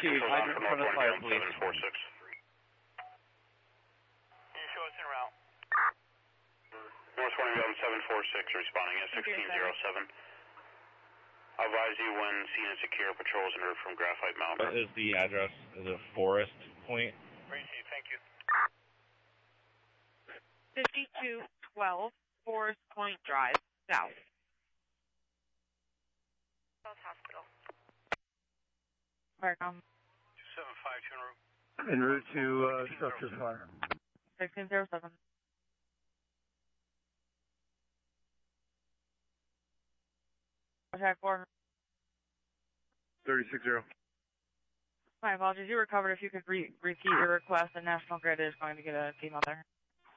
received. Hydrant in front of the fire, please. 746. You show us en route. North 746 responding at 1607. I'll advise you when seen and secure, patrols en route from Graphite Mountain. What is the address? Is it Forest Point? Received, thank you. 5212 Forest Point Drive, south. South Hospital. Firecom. 2752 en route. En route to structure fire. 1607. Attack 4. 360. My apologies, you recovered. If you could repeat your request, the National Grid is going to get a team out there.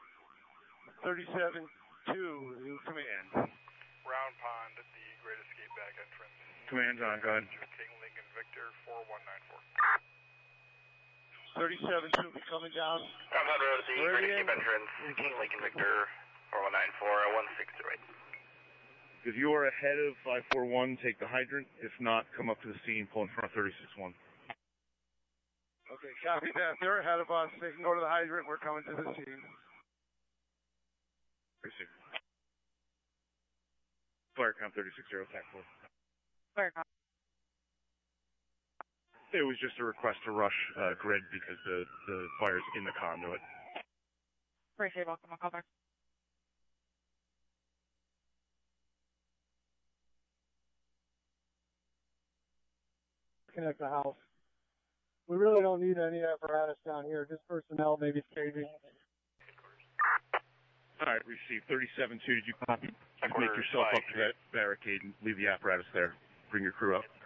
37-2, new command. Round Pond at the Great Escape back entrance. Command's on, go ahead. King Lincoln Victor 4194. 37-2 will be coming down. Round Pond Road at the Great Escape entrance. King Lincoln Victor 4194, 1608. If you are ahead of 541, take the hydrant. If not, come up to the scene, pull in front of 361. Okay, copy that. They're ahead of us. They can go to the hydrant. We're coming to the scene. Receive. Firecom 360, attack 4. Firecom. It was just a request to rush grid because the fire's in the conduit. Appreciate it. Welcome. I'll call back. Connect the house. We really don't need any apparatus down here, just personnel, maybe staging. All right, receive 37-2. Did you copy? Just make yourself up to that barricade and leave the apparatus there. Bring your crew up.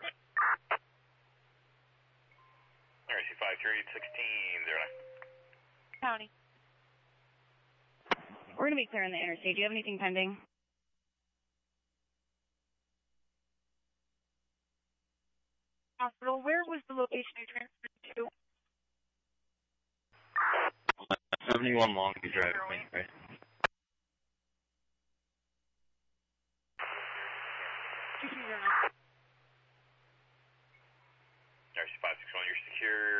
RC 5381609. County. We're going to be clearing the interstate. Do you have anything pending? Hospital, where was the location you transferred to? 71 Longview Drive, right? RC 561, you're secure